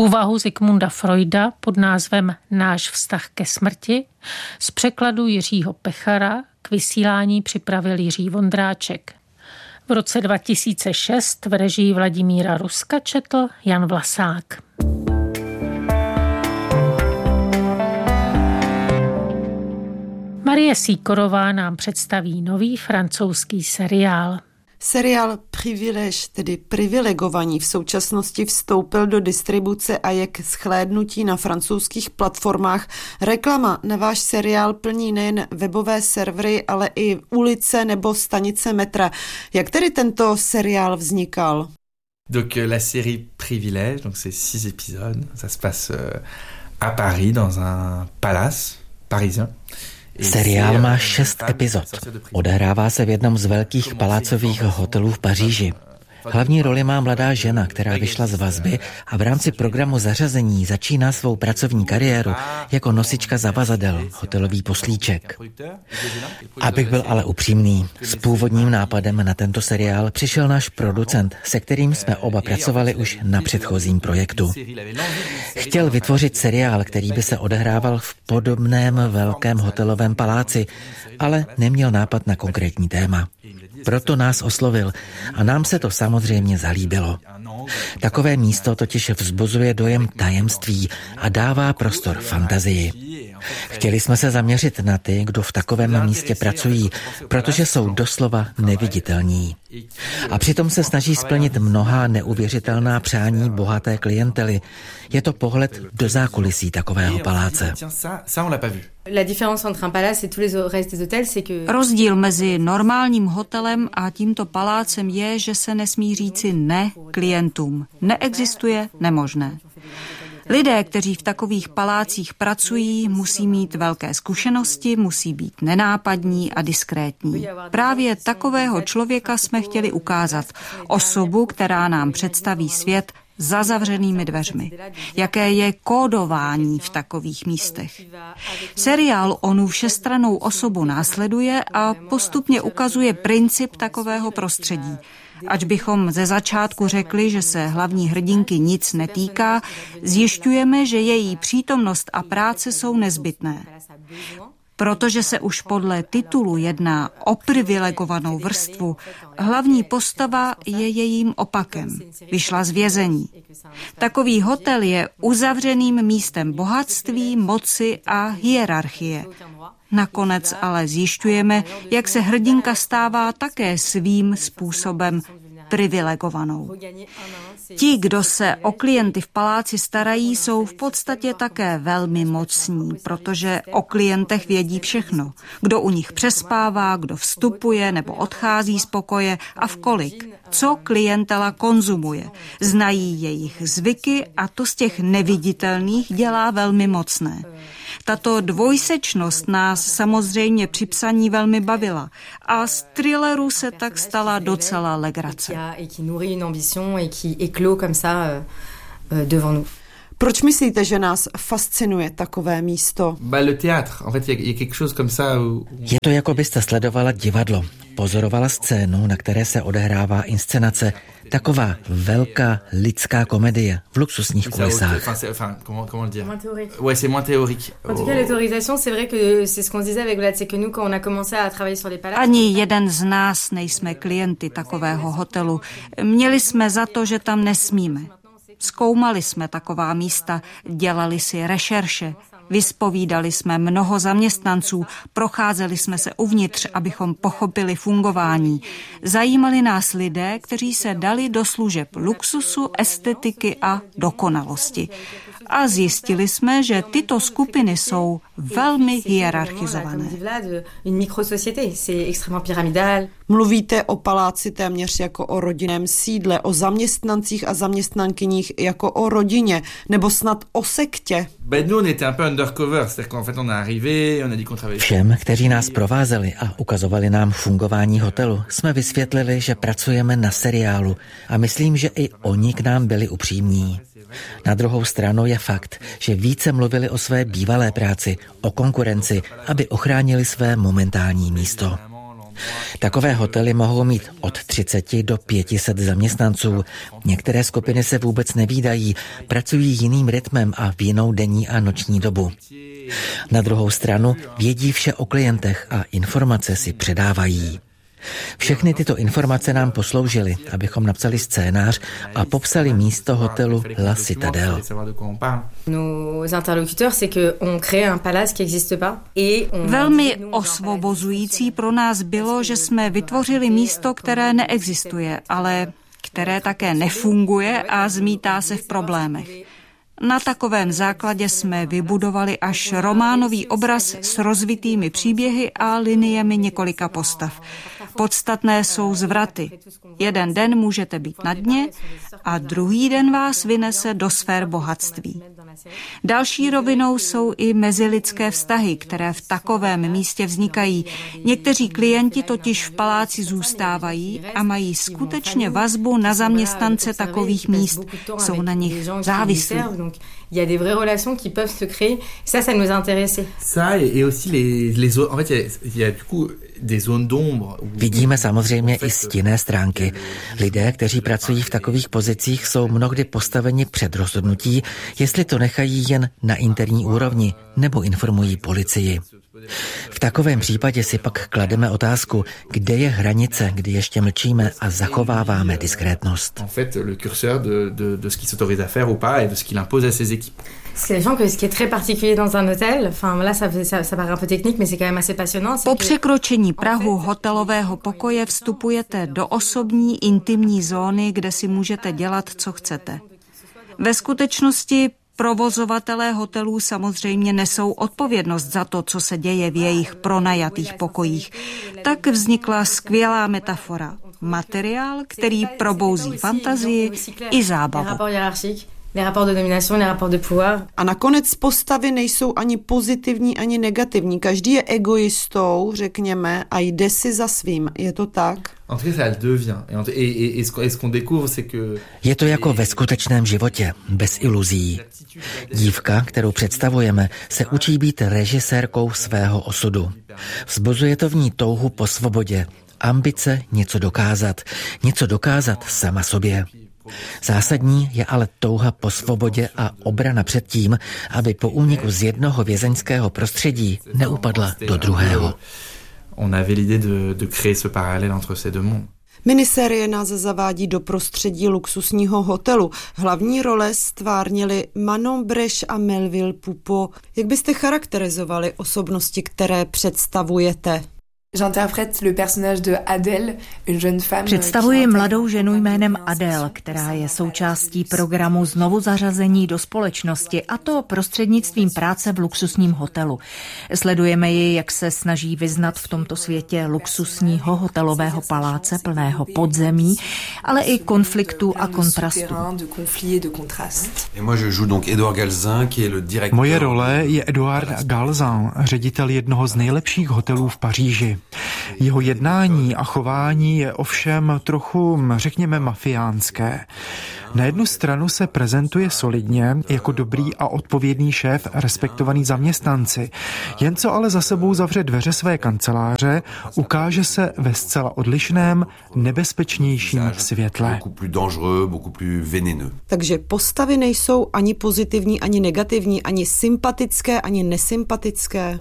Úvahu Zikmunda Freuda pod názvem Náš vztah ke smrti z překladu Jiřího Pechara k vysílání připravil Jiří Vondráček. V roce 2006 v režii Vladimíra Ruska četl Jan Vlasák. Marie Sýkorová nám představí nový francouzský seriál. Seriál Privilège, tedy privilegovaní, v současnosti vstoupil do distribuce a je k shlédnutí na francouzských platformách. Reklama na váš seriál plní nejen webové servery, ale i ulice nebo stanice metra. Jak tedy tento seriál vznikal? Donc la série Privilège, donc c'est 6 épisodes. Ça se passe à Paris dans un palace parisien. Seriál má 6 epizod. Odehrává se v jednom z velkých palácových hotelů v Paříži. Hlavní roli má mladá žena, která vyšla z vazby a v rámci programu zařazení začíná svou pracovní kariéru jako nosička zavazadel, hotelový poslíček. Abych byl ale upřímný, s původním nápadem na tento seriál přišel náš producent, se kterým jsme oba pracovali už na předchozím projektu. Chtěl vytvořit seriál, který by se odehrával v podobném velkém hotelovém paláci, ale neměl nápad na konkrétní téma. Proto nás oslovil a nám se to samozřejmě zalíbilo. Takové místo totiž vzbuzuje dojem tajemství a dává prostor fantazii. Chtěli jsme se zaměřit na ty, kdo v takovém místě pracují, protože jsou doslova neviditelní. A přitom se snaží splnit mnohá neuvěřitelná přání bohaté klientely. Je to pohled do zákulisí takového paláce. Rozdíl mezi normálním hotelem a tímto palácem je, že se nesmí říci ne klientům. Neexistuje nemožné. Lidé, kteří v takových palácích pracují, musí mít velké zkušenosti, musí být nenápadní a diskrétní. Právě takového člověka jsme chtěli ukázat. Osobu, která nám představí svět za zavřenými dveřmi. Jaké je kódování v takových místech. Seriál onu všestrannou osobu následuje a postupně ukazuje princip takového prostředí. Ač bychom ze začátku řekli, že se hlavní hrdinky nic netýká, zjišťujeme, že její přítomnost a práce jsou nezbytné. Protože se už podle titulu jedná o privilegovanou vrstvu, hlavní postava je jejím opakem. Vyšla z vězení. Takový hotel je uzavřeným místem bohatství, moci a hierarchie. Nakonec ale zjišťujeme, jak se hrdinka stává také svým způsobem privilegovanou. Ti, kdo se o klienty v paláci starají, jsou v podstatě také velmi mocní, protože o klientech vědí všechno. Kdo u nich přespává, kdo vstupuje nebo odchází z pokoje a v kolik. Co klientela konzumuje. Znají jejich zvyky a to z těch neviditelných dělá velmi mocné. Tato dvojsečnost nás samozřejmě při psaní velmi bavila a z thrilleru se tak stala docela legrace. Proč myslíte, že nás fascinuje takové místo? Je to, jako byste sledovala divadlo, pozorovala scénu, na které se odehrává inscenace, taková velká lidská komedie v luxusních kulisách. Ani jeden z nás nejsme klienty takového hotelu. Měli jsme za to, že tam nesmíme. Zkoumali jsme taková místa, dělali si rešerše, vyspovídali jsme mnoho zaměstnanců, procházeli jsme se uvnitř, abychom pochopili fungování. Zajímali nás lidé, kteří se dali do služeb luxusu, estetiky a dokonalosti. A zjistili jsme, že tyto skupiny jsou velmi hierarchizované. Mluvíte o paláci téměř jako o rodinném sídle, o zaměstnancích a zaměstnankyních jako o rodině, nebo snad o sektě. Všem, kteří nás provázeli a ukazovali nám fungování hotelu, jsme vysvětlili, že pracujeme na seriálu a myslím, že i oni k nám byli upřímní. Na druhou stranu je fakt, že více mluvili o své bývalé práci, o konkurenci, aby ochránili své momentální místo. Takové hotely mohou mít od 30 do 500 zaměstnanců. Některé skupiny se vůbec nevídají, pracují jiným rytmem a v jinou denní a noční dobu. Na druhou stranu vědí vše o klientech a informace si předávají. Všechny tyto informace nám posloužily, abychom napsali scénář a popsali místo hotelu La Citadelle. Velmi osvobozující pro nás bylo, že jsme vytvořili místo, které neexistuje, ale které také nefunguje a zmítá se v problémech. Na takovém základě jsme vybudovali až románový obraz s rozvitými příběhy a liniemi několika postav. Podstatné jsou zvraty. Jeden den můžete být na dně a druhý den vás vynese do sfér bohatství. Další rovinou jsou i mezilidské vztahy, které v takovém místě vznikají. Někteří klienti totiž v paláci zůstávají a mají skutečně vazbu na zaměstnance takových míst. Jsou na nich závislí. Il y a des vraies relations qui peuvent se créer. Ça nous a intéressé. Ça et aussi les zones. En fait, il y a du coup des zones d'ombre. Vidíme samozřejmě i stinné stránky. Lidé, kteří pracují v takových pozicích, jsou mnohdy postaveni před rozhodnutí, jestli to nechají jen na interní úrovni nebo informují policii. V takovém případě si pak klademe otázku, kde je hranice, kdy ještě mlčíme a zachováváme diskrétnost. En fait, le curseur de ce qui s'autorise à faire ou pas et de ce qu'il impose à ses équipes. Ce qui est très particulier dans un hôtel, enfin là ça paraît un peu technique, mais c'est quand même assez passionnant. Po překročení prahu hotelového pokoje vstupujete do osobní, intimní zóny, kde si můžete dělat, co chcete. Ve skutečnosti provozovatelé hotelů samozřejmě nesou odpovědnost za to, co se děje v jejich pronajatých pokojích. Tak vznikla skvělá metafora. Materiál, který probouzí fantazii i zábavu. Les rapports de domination, les rapports de pouvoir. A nakonec postavy nejsou ani pozitivní, ani negativní. Každý je egoistou, řekněme, a jde si za svým. Je to tak? Je to jako ve skutečném životě, bez iluzí. Dívka, kterou představujeme, se učí být režisérkou svého osudu. Vzbuzuje to v ní touhu po svobodě, ambice něco dokázat sama sobě. Zásadní je ale touha po svobodě a obrana před tím, aby po úniku z jednoho vězeňského prostředí neupadla do druhého. Minisérie nás zavádí do prostředí luxusního hotelu. Hlavní role stvárnili Manon Breš a Melville Poupeau. Jak byste charakterizovali osobnosti, které představujete? Představuji mladou ženu jménem Adèle, která je součástí programu znovu zařazení do společnosti, a to prostřednictvím práce v luxusním hotelu. Sledujeme ji, jak se snaží vyznat v tomto světě luxusního hotelového paláce plného podzemí, ale i konfliktů a kontrastů. Moje role je Edouard Galzin, ředitel jednoho z nejlepších hotelů v Paříži. Jeho jednání a chování je ovšem trochu, řekněme, mafiánské. Na jednu stranu se prezentuje solidně jako dobrý a odpovědný šéf, respektovaný zaměstnanci. Jen co ale za sebou zavře dveře své kanceláře, ukáže se ve zcela odlišném, nebezpečnějším světle. Takže postavy nejsou ani pozitivní, ani negativní, ani sympatické, ani nesympatické.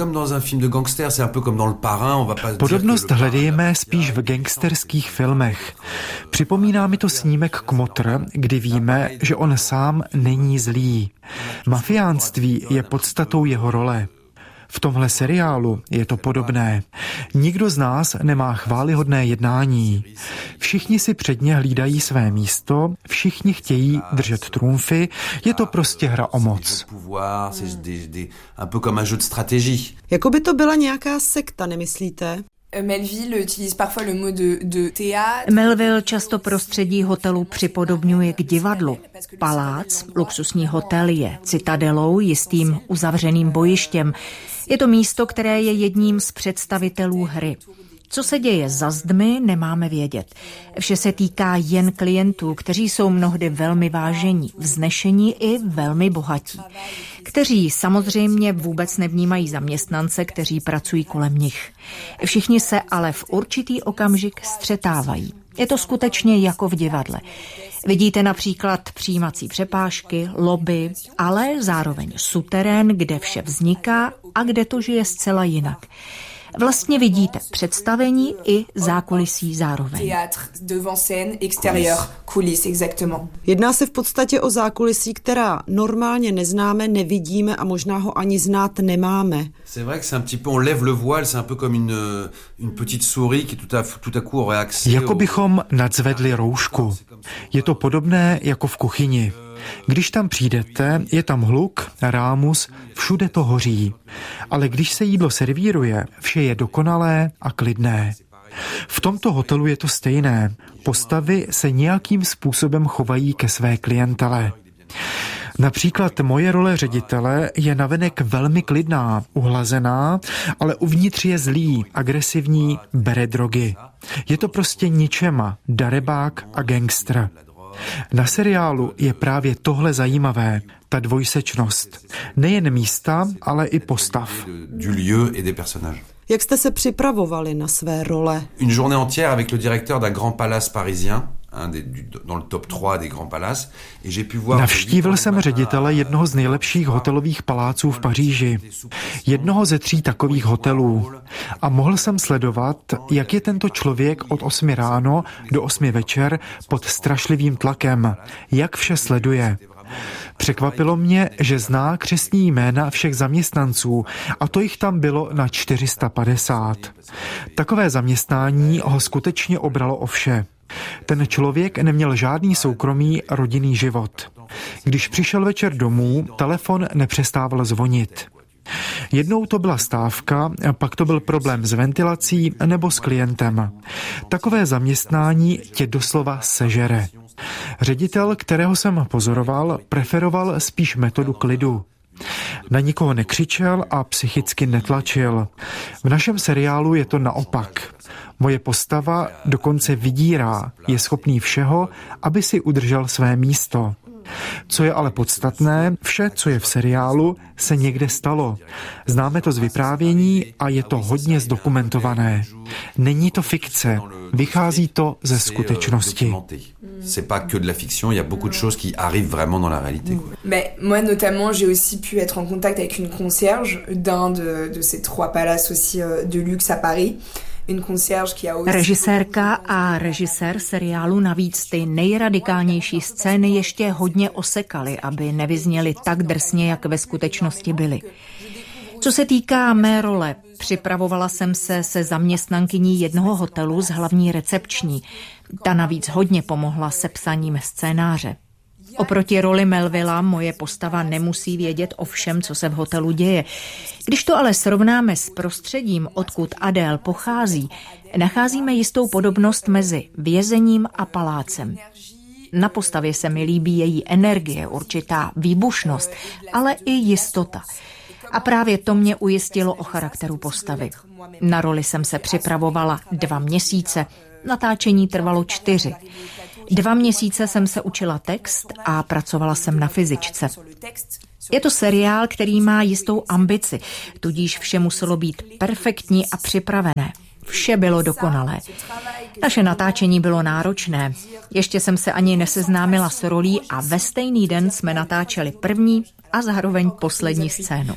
Podobnost hledejme spíš v gangsterských filmech. Připomíná mi to snímek Kmotr, kdy víme, že on sám není zlý. Mafiánství je podstatou jeho role. V tomhle seriálu je to podobné. Nikdo z nás nemá chvályhodné jednání. Všichni si předně hlídají své místo, všichni chtějí držet trumfy, je to prostě hra o moc. Jako by to byla nějaká sekta, nemyslíte? Melville často prostředí hotelu připodobňuje k divadlu. Palác, luxusní hotel, je citadelou, jistým uzavřeným bojištěm. Je to místo, které je jedním z představitelů hry. Co se děje za zdmi, nemáme vědět. Vše se týká jen klientů, kteří jsou mnohdy velmi vážení, vznešení i velmi bohatí, kteří samozřejmě vůbec nevnímají zaměstnance, kteří pracují kolem nich. Všichni se ale v určitý okamžik střetávají. Je to skutečně jako v divadle. Vidíte například přijímací přepážky, lobby, ale zároveň suterén, kde vše vzniká a kde to žije zcela jinak. Vlastně vidíte představení i zákulisí zároveň. Jedná se v podstatě o zákulisí, která normálně neznáme, nevidíme a možná ho ani znát nemáme. C'est vrai que c'est un petit peu on lève le voile, c'est un peu comme une petite souris qui tout à coup aurait accès. Jako bychom nadzvedli roušku. Je to podobné jako v kuchyni. Když tam přijdete, je tam hluk, rámus, všude to hoří. Ale když se jídlo servíruje, vše je dokonalé a klidné. V tomto hotelu je to stejné. Postavy se nějakým způsobem chovají ke své klientele. Například moje role ředitele je navenek velmi klidná, uhlazená, ale uvnitř je zlý, agresivní, bere drogy. Je to prostě ničema, darebák a gangster. Na seriálu je právě tohle zajímavé, ta dvojsečnost. Nejen místa, ale i postav. Jak jste se připravovali na své role? Une journée entière avec le directeur d'un grand palace parisien. Navštívil jsem ředitele jednoho z nejlepších hotelových paláců v Paříži. Jednoho ze 3 takových hotelů. A mohl jsem sledovat, jak je tento člověk od 8 ráno do 8 večer pod strašlivým tlakem. Jak vše sleduje. Překvapilo mě, že zná křestní jména všech zaměstnanců a to jich tam bylo na 450. Takové zaměstnání ho skutečně obralo o vše. Ten člověk neměl žádný soukromý rodinný život. Když přišel večer domů, telefon nepřestával zvonit. Jednou to byla stávka, pak to byl problém s ventilací nebo s klientem. Takové zaměstnání tě doslova sežere. Ředitel, kterého jsem pozoroval, preferoval spíš metodu klidu. Na nikoho nekřičel a psychicky netlačil. V našem seriálu je to naopak. Moje postava dokonce vydírá, je schopný všeho, aby si udržel své místo. Co je ale podstatné, vše, co je v seriálu, se někde stalo. Známe to z vyprávění a je to hodně zdokumentované. Není to fikce, vychází to ze skutečnosti. C'est pas que de la fiction, il y a beaucoup de choses qui arrivent vraiment dans la réalité. Mais moi notamment, j'ai aussi pu être en contact avec une concierge d'un de ces 3 palaces aussi de luxe à Paris. Režisérka a režisér seriálu navíc ty nejradikálnější scény ještě hodně osekali, aby nevyzněly tak drsně, jak ve skutečnosti byly. Co se týká mé role, připravovala jsem se zaměstnankyní jednoho hotelu z hlavní recepční. Ta navíc hodně pomohla se psaním scénáře. Oproti roli Melvilla moje postava nemusí vědět o všem, co se v hotelu děje. Když to ale srovnáme s prostředím, odkud Adèle pochází, nacházíme jistou podobnost mezi vězením a palácem. Na postavě se mi líbí její energie, určitá výbušnost, ale i jistota. A právě to mě ujistilo o charakteru postavy. Na roli jsem se připravovala 2 měsíce, natáčení trvalo 4. 2 měsíce jsem se učila text a pracovala jsem na fyzičce. Je to seriál, který má jistou ambici, tudíž vše muselo být perfektní a připravené. Vše bylo dokonalé. Naše natáčení bylo náročné. Ještě jsem se ani neseznámila s rolí a ve stejný den jsme natáčeli první a zároveň poslední scénu.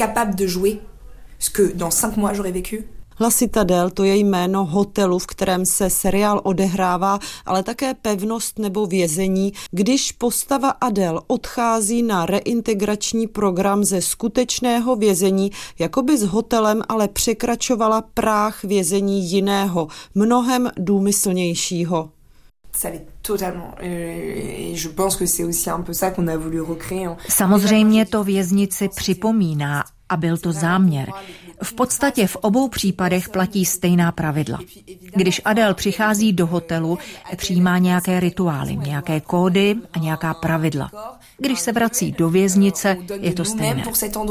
La Citadelle, to je jméno hotelu, v kterém se seriál odehrává, ale také pevnost nebo vězení, když postava Adèle odchází na reintegrační program ze skutečného vězení, jakoby s hotelem ale překračovala práh vězení jiného, mnohem důmyslnějšího. Samozřejmě to věznici připomíná a byl to záměr. V podstatě v obou případech platí stejná pravidla. Když Adèle přichází do hotelu, přijímá nějaké rituály, nějaké kódy a nějaká pravidla. Když se vrací do věznice, je to stejné.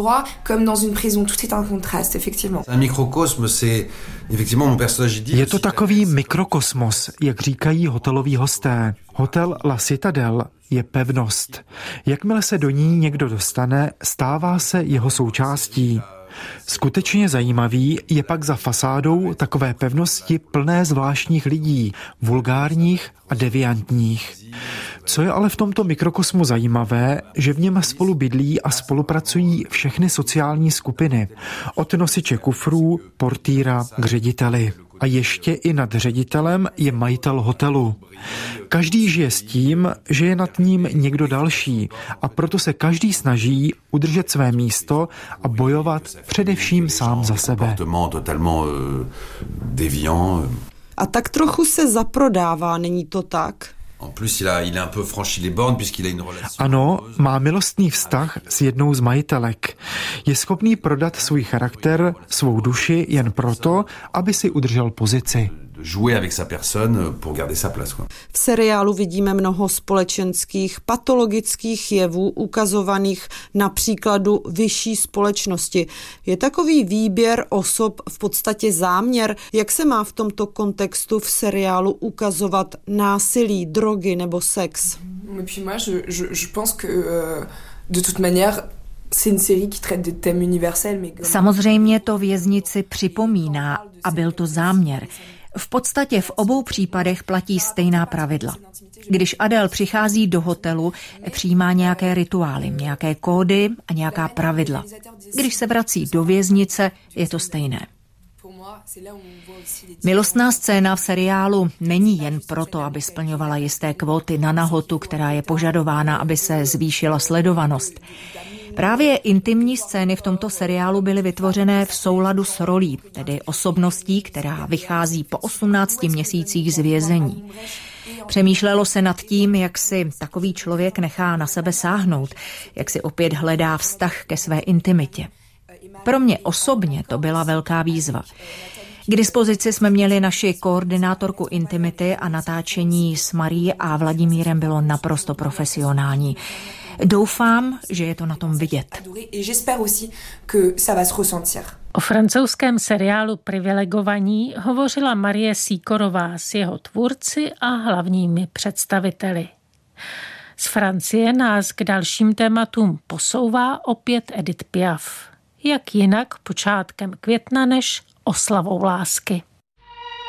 Je to takový mikrokosmos, jak říkají hoteloví hosté. Hotel La Citadelle je pevnost. Jakmile se do ní někdo dostane, stává se jeho součástí. Skutečně zajímavý je pak za fasádou takové pevnosti plné zvláštních lidí, vulgárních a deviantních. Co je ale v tomto mikrokosmu zajímavé, že v něm spolu bydlí a spolupracují všechny sociální skupiny, od nosiče kufrů, portýra k řediteli. A ještě i nad ředitelem je majitel hotelu. Každý žije s tím, že je nad ním někdo další a proto se každý snaží udržet své místo a bojovat především sám za sebe. A tak trochu se zaprodává, není to tak? Ano, má milostný vztah s jednou z majitelek. Je schopný prodat svůj charakter, svou duši jen proto, aby si udržel pozici. V seriálu vidíme mnoho společenských, patologických jevů ukazovaných na příkladu vyšší společnosti. Je takový výběr osob v podstatě záměr, jak se má v tomto kontextu v seriálu ukazovat násilí, drogy nebo sex? Samozřejmě to věznici připomíná a byl to záměr. V podstatě v obou případech platí stejná pravidla. Když Adèle přichází do hotelu, přijímá nějaké rituály, nějaké kódy a nějaká pravidla. Když se vrací do věznice, je to stejné. Milostná scéna v seriálu není jen proto, aby splňovala jisté kvóty na nahotu, která je požadována, aby se zvýšila sledovanost. Právě intimní scény v tomto seriálu byly vytvořené v souladu s rolí, tedy osobností, která vychází po 18 měsících z vězení. Přemýšlelo se nad tím, jak si takový člověk nechá na sebe sáhnout, jak si opět hledá vztah ke své intimitě. Pro mě osobně to byla velká výzva. K dispozici jsme měli naši koordinátorku intimity a natáčení s Marií a Vladimírem bylo naprosto profesionální. Doufám, že je to na tom vidět. O francouzském seriálu Privilegovaní hovořila Marie Sýkorová s jeho tvůrci a hlavními představiteli. Z Francie nás k dalším tématům posouvá opět Edith Piaf. Jak jinak počátkem května než oslavou lásky.